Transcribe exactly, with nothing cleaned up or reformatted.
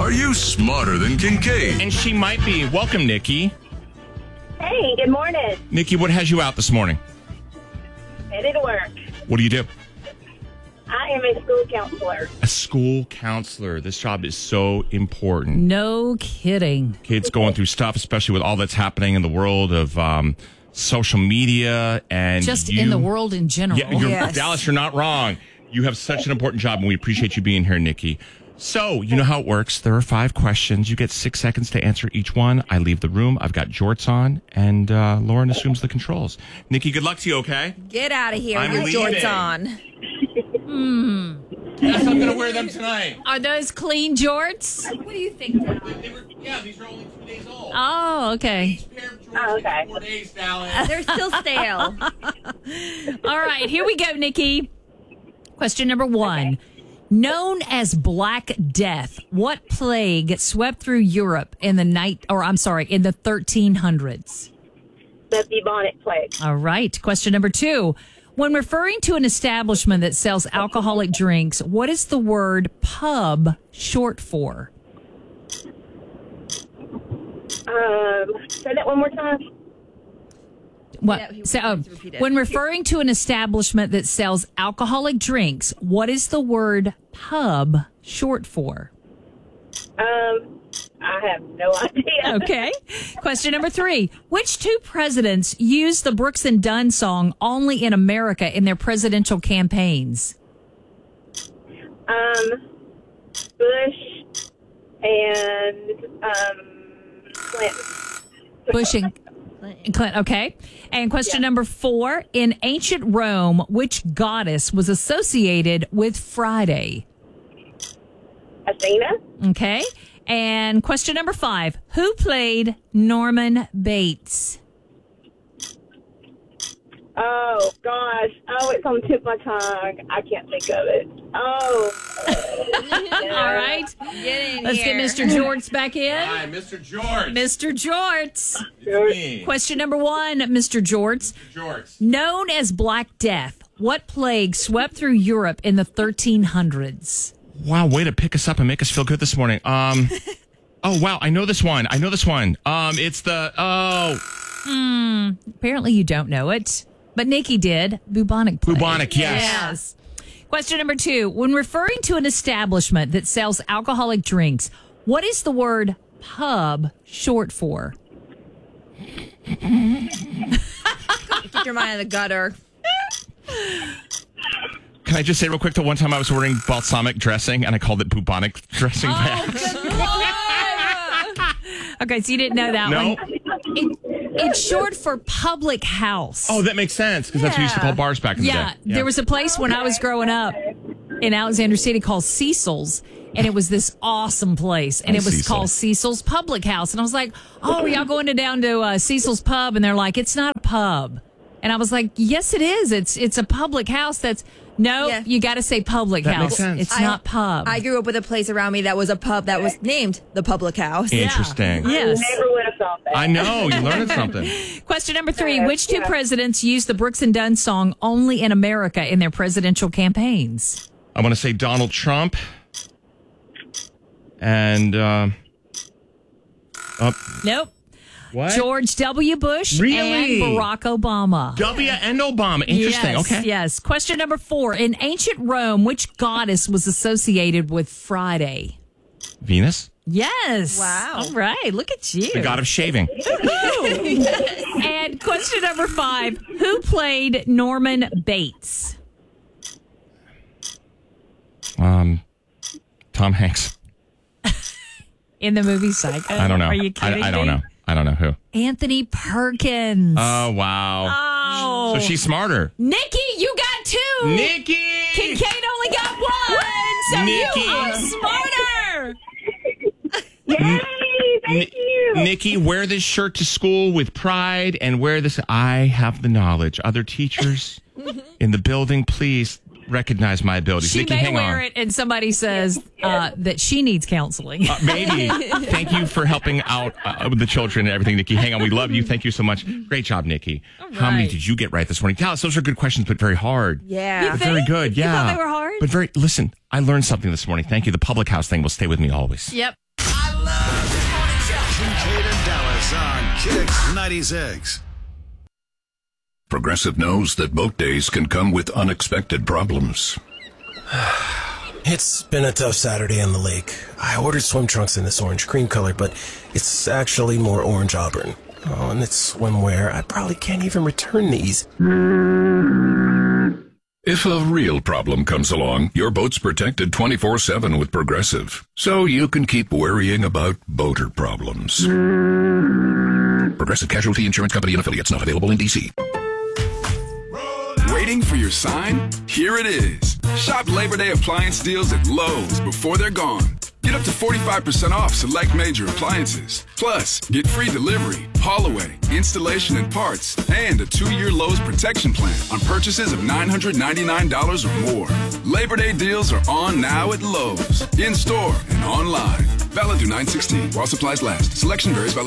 Are you smarter than Kincaid? And she might be. Welcome, Nikki. Hey, good morning. Nikki, what has you out this morning? Headed to work. What do you do? I am a school counselor. A school counselor. This job is so important. No kidding. Kids going through stuff, especially with all that's happening in the world of um, social media and Just you, in the world in general. Yeah, you're, Yes. Dallas, you're not wrong. You have such an important job, and we appreciate you being here, Nikki. So, you know how it works. There are five questions. You get six seconds to answer each one. I leave the room. I've got jorts on, and uh, Lauren assumes the controls. Nikki, good luck to you, okay? Get out of here I'm with your leaving. jorts on. Yes, I'm going to wear them tonight. Are those clean jorts? What do you think, Dad? They were, yeah, these are only two days old. Oh, okay. Each pair of jorts Oh, okay. four days, Dallas. They're still stale. All right, here we go, Nikki. Question number one. Known as Black Death, what plague swept through Europe in the night, or I'm sorry, in the thirteen hundreds? The bubonic plague. All right. Question number two. When referring to an establishment that sells alcoholic drinks, what is the word pub short for? Um, say that one more time. What? Yeah, he so, wants to repeat it. when referring to an establishment that sells alcoholic drinks, what is the word pub short for? Um, I have no idea. Okay. Question number three. Which two presidents used the Brooks and Dunn song Only in America in their presidential campaigns? Um, Bush and um, Clinton. Bush and and Clinton. Okay. And question number four. In ancient Rome, which goddess was associated with Friday? Athena. Okay. And question number five. Who played Norman Bates? Oh, gosh. Oh, it's on the tip of my tongue. I can't think of it. Oh. All right. Get in Let's here. get Mister Jorts back in. Hi, Mister George. Mister Jorts. Me. Question number one, Mister Jorts. George. Known as Black Death, what plague swept through Europe in the thirteen hundreds? Wow, way to pick us up and make us feel good this morning. Um, oh, wow, I know this one. I know this one. Um, it's the, oh, Apparently you don't know it, but Nikki did. Bubonic plague. Bubonic, yes. Yes. Question number two. When referring to an establishment that sells alcoholic drinks, what is the word pub short for? Keep your mind in the gutter. Can I just say real quick that one time I was ordering balsamic dressing and I called it bubonic dressing bags? Okay, so you didn't know that No. one. It, it's short for public house. Oh, that makes sense because that's what we used to call bars back in yeah, the day. there was a place when I was growing up in Alexander City called Cecil's, and it was this awesome place, and Oh, it was Cecil. called Cecil's Public House. And I was like, "Oh, y'all going to down to uh, Cecil's Pub?" And they're like, "It's not a pub." And I was like, "Yes, it is. It's it's a public house. That's no, Yeah. you got to say public That house. makes sense. It's I- not pub." I grew up with a place around me that was a pub that was named the Public House. Interesting. Yes. Never would have thought that. I know, you learned something. Question number three: which two presidents used the Brooks and Dunn song "Only in America" in their presidential campaigns? I want to say Donald Trump and, uh, uh, Nope. what? George W. Bush Really? and Barack Obama. W and Obama. Interesting. Yes, Okay. yes. Question number four. In ancient Rome, which goddess was associated with Friday? Venus, Yes. Wow. All right. Look at you. the god of shaving. And question number five. Who played Norman Bates? Um, Tom Hanks. In the movie Psycho? I don't know. Are you I, kidding I don't me? know. I don't know who. Anthony Perkins. Oh, wow. oh. So she's smarter. Nikki, you got two. Nikki! Kincaid only got one. So Nikki. you are smarter. Yay! Thank you. Nikki, wear this shirt to school with pride and wear this. I have the knowledge. Other teachers in the building, please recognize my abilities. She Nikki, may hang wear on. it and somebody says uh, that she needs counseling. Uh, maybe. Thank you for helping out uh, with the children and everything, Nikki. Hang on. We love you. Thank you so much. Great job, Nikki. How many right. did you get right this morning? Dallas, those are good questions, but very hard. Yeah. But very good. You Yeah. thought they were hard? But very, listen, I learned something this morning. Thank you. The public house thing will stay with me always. Yep. Kincaid and Dallas on Kicks ninety-six. Progressive knows that boat days can come with unexpected problems. It's been a tough Saturday on the lake. I ordered swim trunks in this orange cream color, but it's actually more orange auburn. Oh, and it's swimwear. I probably can't even return these. If a real problem comes along, your boat's protected twenty-four seven with Progressive, so you can keep worrying about boater problems. Progressive Casualty Insurance Company and Affiliates, not available in D C. Waiting for your sign? Here it is. Shop Labor Day appliance deals at Lowe's before they're gone. Get up to forty-five percent off select major appliances. Plus, get free delivery, haul away, installation and parts, and a two-year Lowe's protection plan on purchases of nine hundred ninety-nine dollars or more. Labor Day deals are on now at Lowe's, in-store and online. Valid through nine sixteen while supplies last. Selection varies by